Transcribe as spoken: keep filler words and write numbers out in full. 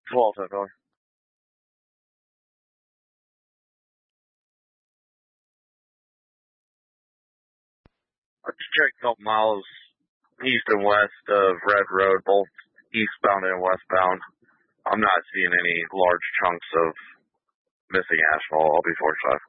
twelve, ten, Philly. I just checked a couple miles east and west of Red Road, both eastbound and westbound. I'm not seeing any large chunks of missing asphalt. I'll be forty-five.